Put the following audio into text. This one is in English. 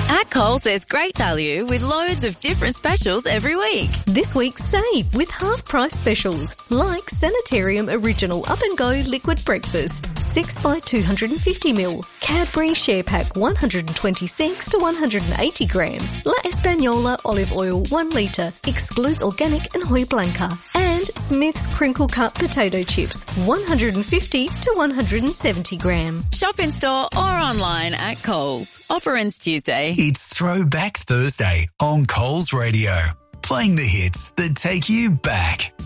At Coles, there's great value with loads of different specials every week. This week, save with half-price specials, like Sanitarium Original Up and Go Liquid Breakfast, 6 by 250ml, Cadbury Share Pack 126 to 180 gram, La Española Olive Oil 1 litre, excludes organic and Hoy Blanca, and Smith's Crinkle Cut Potato Chips, 150 to 170 gram. Shop in store or online at Coles. Offer ends Tuesday. It's Throwback Thursday on Coles Radio, playing the hits that take you back.